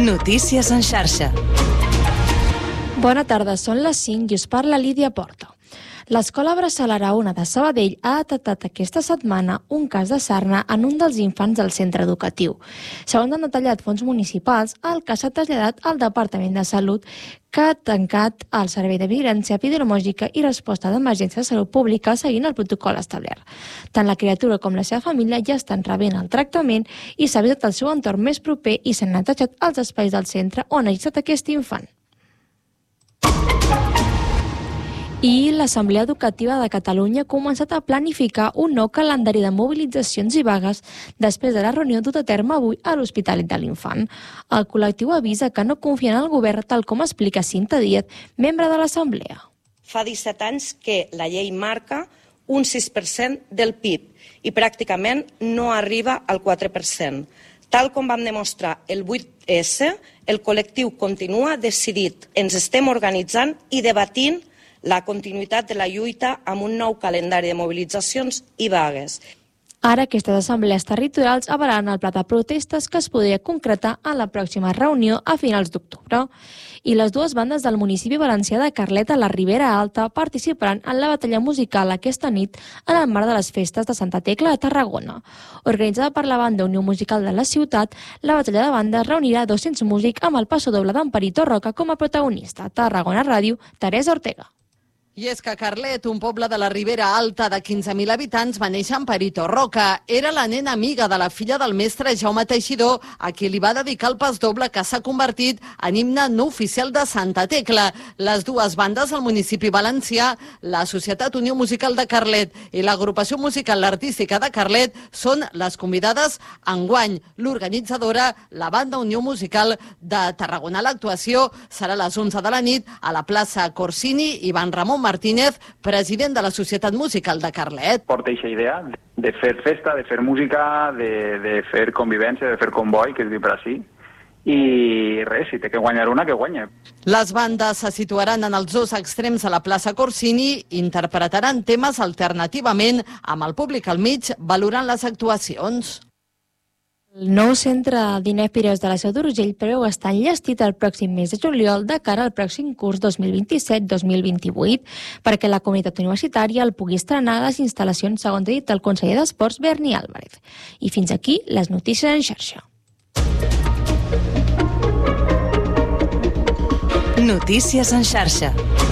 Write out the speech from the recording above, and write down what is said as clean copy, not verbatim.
Notícies en xarxa. Bona tarda, són les 5 i us parla Lídia Porta. L'Escola Bressol Araona de Sabadell ha detectat aquesta setmana un cas de sarna en un dels infants del centre educatiu. Segons han detallat fons municipals, el cas s'ha traslladat al Departament de Salut, que ha tancat el Servei de Vigilància Epidemiològica i Resposta d'Emergència de Salut Pública seguint el protocol establert. Tant la criatura com la seva família ja estan rebent el tractament i s'ha visitat el seu entorn més proper i s'han netejat els espais del centre on ha estat aquest infant. I l'Assemblea Educativa de Catalunya ha començat a planificar un nou calendari de mobilitzacions i vagues després de la reunió duta a terme avui a l'Hospitalet de l'Infant. El col·lectiu avisa que no confia en el govern, tal com explica Cinta Díaz, membre de l'Assemblea. Fa 17 anys que la llei marca un 6% del PIB i pràcticament no arriba al 4%. Tal com vam demostrar el 8S, el col·lectiu continua decidit. Ens estem organitzant i debatint la continuïtat de la lluita amb un nou calendari de mobilitzacions i vagues. Ara aquestes assemblees territorials avalaran el pla de protestes que es podria concretar a la pròxima reunió a finals d'octubre. I les dues bandes del municipi valencià de Carlet a la Ribera Alta participaran en la batalla musical aquesta nit en el marc de les festes de Santa Tecla de Tarragona. Organitzada per la banda Unió Musical de la ciutat, la batalla de bandes reunirà 200 músics amb el passadoble d'en Perito Roca com a protagonista. Tarragona Ràdio, Teresa Ortega. I és que Carlet, un poble de la Ribera Alta de 15.000 habitants, va néixer en Perito Roca. Era la nena amiga de la filla del mestre Jaume Teixidor, a qui li va dedicar el pas doble que s'ha convertit en himne no oficial de Santa Tecla. Les dues bandes del municipi valencià, la Societat Unió Musical de Carlet i l'Agrupació Musical Artística de Carlet, són les convidades enguany. L'organitzadora, la banda Unió Musical de Tarragona. L'actuació serà a les 11 de la nit a la plaça Corsini. Ivan Ramon Martínez, president de la Societat Musical de Carlet. Porta aquesta idea de fer festa, de fer música, de fer convivència, de fer comboi, que es diu per així. I res, si té que guanyar una, que guanya. Les bandes se situaran en els dos extrems a la plaça Corsini i interpretaran temes alternativament amb el públic al mig valorant les actuacions. El nou centre d'INEF Pireus de la Seu d'Urgell preveu estar enllestit el pròxim mes de juliol de cara al pròxim curs 2027-2028 perquè la comunitat universitària el pugui estrenar a les instal·lacions, segons ha dit el conseller d'Esports, Berni Álvarez. I fins aquí les notícies en xarxa. Notícies en xarxa.